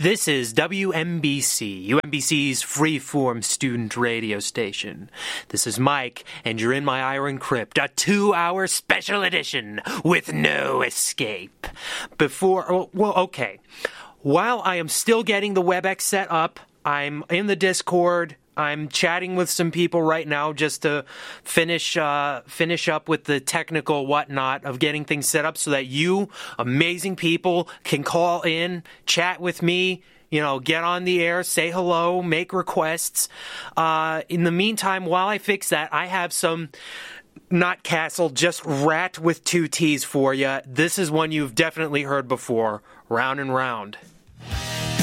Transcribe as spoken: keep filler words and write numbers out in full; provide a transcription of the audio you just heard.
This is W M B C, U M B C's freeform student radio station. This is Mike, and you're in my Iron Crypt, a two-hour special edition with no escape. Before, oh, well, okay. While I am still getting the WebEx set up, I'm in the Discord. I'm chatting with some people right now just to finish uh, finish up with the technical whatnot of getting things set up so that you, amazing people, can call in, chat with me, you know, get on the air, say hello, make requests. Uh, in the meantime, while I fix that, I have some, not Castle, just Rat with two T's for you. This is one you've definitely heard before, Round and Round.